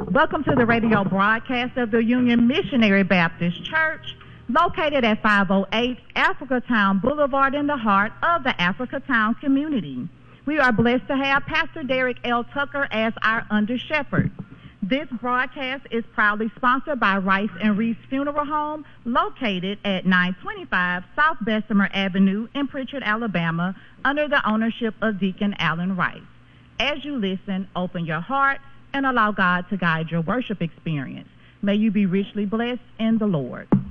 Welcome to the radio broadcast of the Union Missionary Baptist Church, located at 508 Africatown Boulevard in the heart of the Africatown community. We are blessed to have Pastor Derek L. Tucker as our under-shepherd. This broadcast is proudly sponsored by Rice and Reese Funeral Home, located at 925 South Bessemer Avenue in Pritchard, Alabama, under the ownership of Deacon Allen Rice. As you listen, open your heart and allow God to guide your worship experience. May you be richly blessed in the Lord.